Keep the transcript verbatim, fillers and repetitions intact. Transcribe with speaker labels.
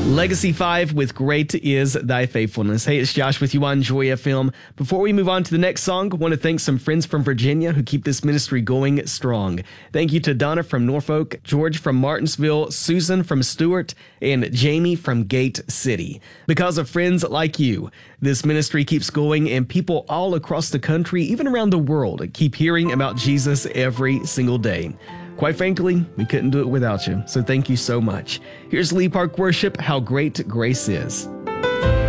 Speaker 1: Legacy five with Great Is Thy Faithfulness. Hey, it's Josh with you on Joy F M. Before we move on to the next song, I want to thank some friends from Virginia who keep this ministry going strong. Thank you to Donna from Norfolk, George from Martinsville, Susan from Stewart, and Jamie from Gate City. Because of friends like you, this ministry keeps going, and people all across the country, even around the world, keep hearing about Jesus every single day. Quite frankly, we couldn't do it without you, so thank you so much. Here's Lee Park Worship, How Great Grace Is.